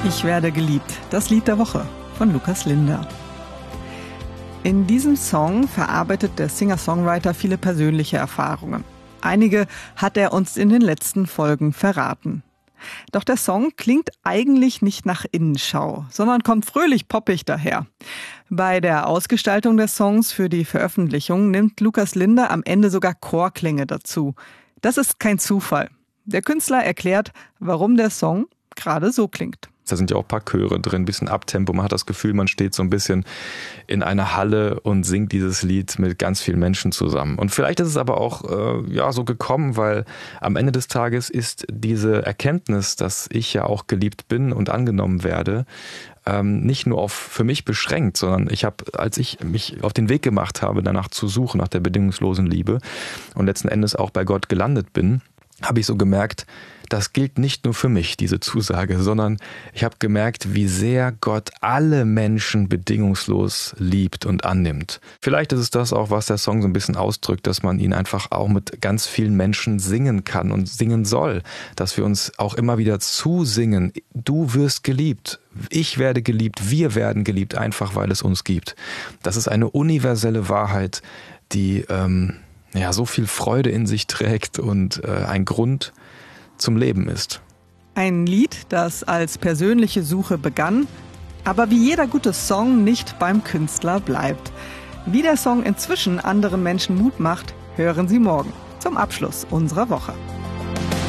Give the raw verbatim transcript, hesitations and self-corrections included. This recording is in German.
Ich werde geliebt, das Lied der Woche von Lukas Linder. In diesem Song verarbeitet der Singer-Songwriter viele persönliche Erfahrungen. Einige hat er uns in den letzten Folgen verraten. Doch der Song klingt eigentlich nicht nach Innenschau, sondern kommt fröhlich poppig daher. Bei der Ausgestaltung des Songs für die Veröffentlichung nimmt Lukas Linder am Ende sogar Chorklänge dazu. Das ist kein Zufall. Der Künstler erklärt, warum der Song gerade so klingt. Da sind ja auch ein paar Chöre drin, ein bisschen Abtempo. Man hat das Gefühl, man steht so ein bisschen in einer Halle und singt dieses Lied mit ganz vielen Menschen zusammen. Und vielleicht ist es aber auch äh, ja so gekommen, weil am Ende des Tages ist diese Erkenntnis, dass ich ja auch geliebt bin und angenommen werde, ähm, nicht nur auf für mich beschränkt, sondern ich habe, als ich mich auf den Weg gemacht habe, danach zu suchen, nach der bedingungslosen Liebe und letzten Endes auch bei Gott gelandet bin, habe ich so gemerkt, das gilt nicht nur für mich, diese Zusage, sondern ich habe gemerkt, wie sehr Gott alle Menschen bedingungslos liebt und annimmt. Vielleicht ist es das auch, was der Song so ein bisschen ausdrückt, dass man ihn einfach auch mit ganz vielen Menschen singen kann und singen soll. Dass wir uns auch immer wieder zusingen, du wirst geliebt, ich werde geliebt, wir werden geliebt, einfach weil es uns gibt. Das ist eine universelle Wahrheit, die ähm, ja so viel Freude in sich trägt und äh, ein Grund zum Leben ist. Ein Lied, das als persönliche Suche begann, aber wie jeder gute Song nicht beim Künstler bleibt. Wie der Song inzwischen anderen Menschen Mut macht, hören Sie morgen zum Abschluss unserer Woche.